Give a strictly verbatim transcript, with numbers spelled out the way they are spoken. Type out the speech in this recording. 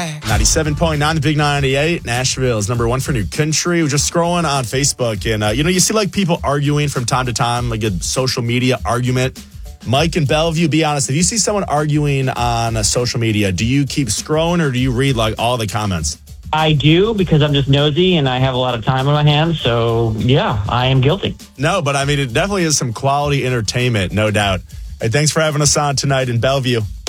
right. ninety-seven point nine, the Big ninety-eight. Nashville is number one for new country. We're just scrolling on Facebook, and, uh, you know, you see, like, people arguing from time to time, like a social media argument. Mike in Bellevue, be honest, if you see someone arguing on uh, social media, do you keep scrolling or do you read, like, all the comments? I do, because I'm just nosy and I have a lot of time on my hands. So, yeah, I am guilty. No, but, I mean, it definitely is some quality entertainment, no doubt. Hey, thanks for having us on tonight in Bellevue.